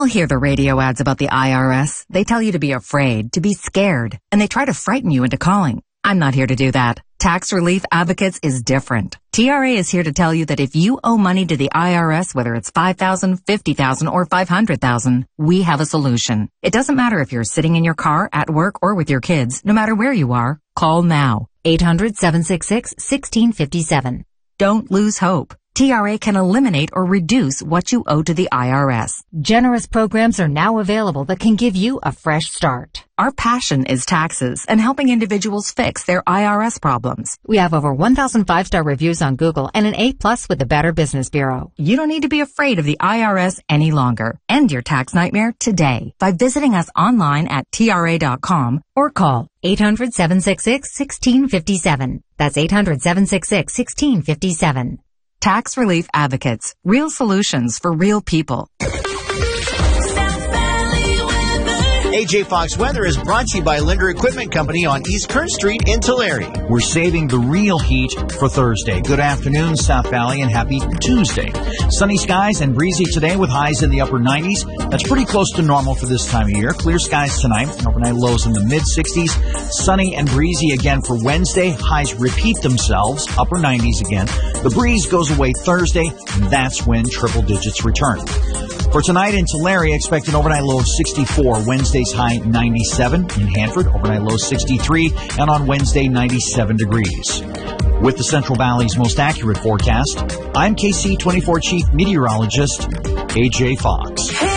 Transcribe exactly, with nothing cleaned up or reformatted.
You'll hear the radio ads about the I R S. They tell you to be afraid, to be scared, and they try to frighten you into calling. I'm not here to do that. Tax Relief Advocates is different. T R A is here to tell you that if you owe money to the I R S, whether it's five thousand dollars, fifty thousand dollars, or five hundred thousand dollars, we have a solution. It doesn't matter if you're sitting in your car, at work, or with your kids. No matter where you are, call now. eight hundred, seven six six, one six five seven. Don't lose hope. T R A can eliminate or reduce what you owe to the I R S. Generous programs are now available that can give you a fresh start. Our passion is taxes and helping individuals fix their I R S problems. We have over one thousand five-star reviews on Google and an A plus with the Better Business Bureau. You don't need to be afraid of the I R S any longer. End your tax nightmare today by visiting us online at T R A dot com or call eight hundred, seven six six, one six five seven. That's eight hundred, seven six six, one six five seven. Tax Relief Advocates. Real solutions for real people. A J Fox Weather is brought to you by Linder Equipment Company on East Kern Street in Tulare. We're saving the real heat for Thursday. Good afternoon, South Valley, and happy Tuesday. Sunny skies and breezy today with highs in the upper nineties. That's pretty close to normal for this time of year. Clear skies tonight, and overnight lows in the mid-sixties. Sunny and breezy again for Wednesday. Highs repeat themselves, upper nineties again. The breeze goes away Thursday, and that's when triple digits return. For tonight in Tulare, expect an overnight low of sixty-four. Wednesday's high ninety-seven. In Hanford, overnight low sixty-three. And on Wednesday, ninety-seven degrees. With the Central Valley's most accurate forecast, I'm K C twenty-four Chief Meteorologist A J Fox.